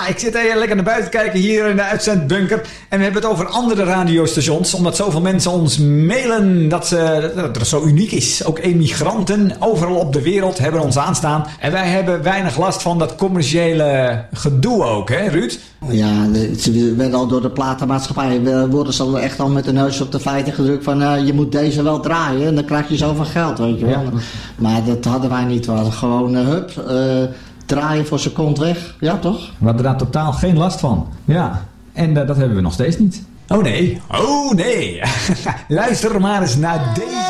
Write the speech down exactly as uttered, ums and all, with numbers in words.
ik zit hier lekker naar buiten te kijken hier in de uitzendbunker. En we hebben het over andere radiostations. Omdat zoveel mensen ons mailen dat, ze, dat het zo uniek is. Ook emigranten overal op de wereld hebben ons aanstaan. En wij hebben weinig last van dat commerciële gedoe ook, hè Ruud? Ja, ze werden al door de platenmaatschappij, worden ze al echt al met de neus op de feiten gedrukt van uh, je moet deze wel draaien en dan krijg je zoveel geld, weet je wel. Ja. Maar dat hadden wij niet. We hadden gewoon, uh, hup, uh, draaien voor zijn kont weg. Ja, toch? We hadden daar totaal geen last van. Ja, en uh, dat hebben we nog steeds niet. Oh nee, oh nee. Luister maar eens naar deze.